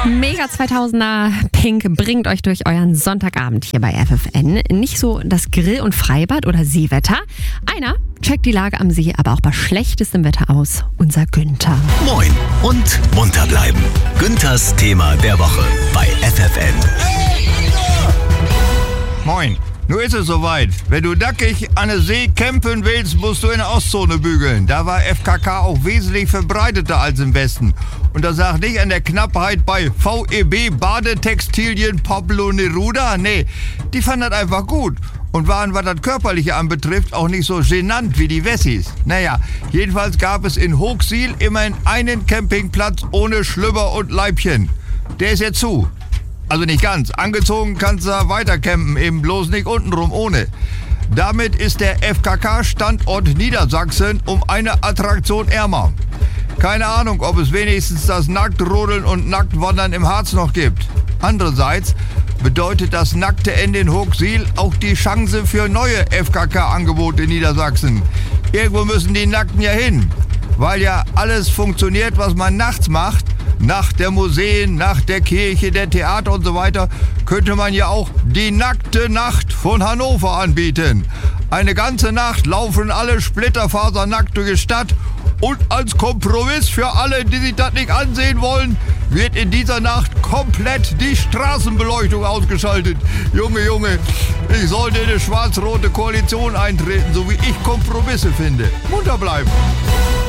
Mega 2000er Pink bringt euch durch euren Sonntagabend hier bei FFN. Nicht so das Grill- und Freibad oder Seewetter. Einer checkt die Lage am See, aber auch bei schlechtestem Wetter aus. Unser Günther. Moin und munter bleiben. Günthers Thema der Woche bei FFN. Moin. Nun ist es soweit. Wenn du nackig an der See campen willst, musst du in der Ostzone bügeln. Da war FKK auch wesentlich verbreiteter als im Westen. Und das lag nicht an der Knappheit bei VEB Badetextilien Pablo Neruda. Nee, die fanden das einfach gut. Und waren, was das Körperliche anbetrifft, auch nicht so genannt wie die Wessis. Naja, jedenfalls gab es in Hochsiel immerhin einen Campingplatz ohne Schlüpper und Leibchen. Der ist jetzt zu. Also nicht ganz. Angezogen kannst du weiter campen, eben bloß nicht untenrum ohne. Damit ist der FKK-Standort Niedersachsen um eine Attraktion ärmer. Keine Ahnung, ob es wenigstens das Nacktrodeln und Nacktwandern im Harz noch gibt. Andererseits bedeutet das nackte Ende in Hochsiel auch die Chance für neue FKK-Angebote in Niedersachsen. Irgendwo müssen die Nackten ja hin, weil ja alles funktioniert, was man nachts macht. Nach der Museen, nach der Kirche, der Theater und so weiter, könnte man ja auch die nackte Nacht von Hannover anbieten. Eine ganze Nacht laufen alle splitterfasernackt durch die Stadt und als Kompromiss für alle, die sich das nicht ansehen wollen, wird in dieser Nacht komplett die Straßenbeleuchtung ausgeschaltet. Junge, ich sollte in eine schwarz-rote Koalition eintreten, so wie ich Kompromisse finde. Munter bleiben.